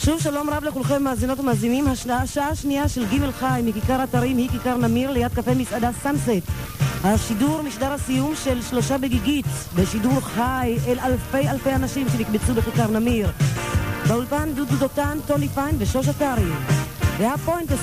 שוב שלום רב לכולכם מאזינות ומאזינים. השעה השנייה של ג' חי מכיכר אתרים היא כיכר נמיר ליד קפה מסעדה סאנסט. השידור משדר הסיום של 3 בגיגית בשידור חי אל אלפי אנשים שנקבצו בכיכר נמיר. באולפן דודו דותן, טוני פיין ושוש אתרי. והפוינט